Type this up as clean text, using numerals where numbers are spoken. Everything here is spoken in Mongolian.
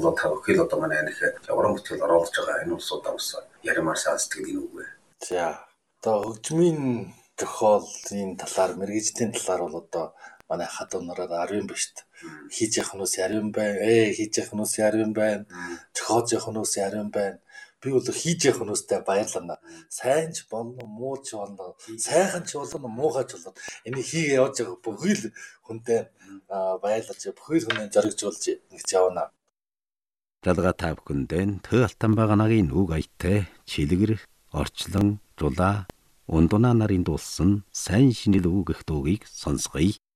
та өхөл одоо манай нэг уран бүтээл оруулж байгаа энэ улсуудаа бас яримаар саасдаг энэ үг вэ. За одоо хөгжмийн зохиолын талаар мэрэгжлийн талаар бол одоо манай хадуу нараар 10 биш шүү дээ. Хийж явах нь ус 10 байна. Хийж явах нь ус 10 байна. Зохиож явах нь ус 10 байна. Би бол хийж явах нь устай баярлана. Сайн ч болно, муу ч болно. Сайхан ч болно, муухай ч болно. Энийг хийгээ явж байгаа бүхэл хүнтэй баярлаж, бүхэл хүнээ зоригжуулж ингэж явна. Далга та бүхэндээ Тө Алтан баганагийн үг аятай чилгэр орчлон жулаа ундунаа нарын дуулсан сайн шинэл үг гэх дуугийг сонсгоё.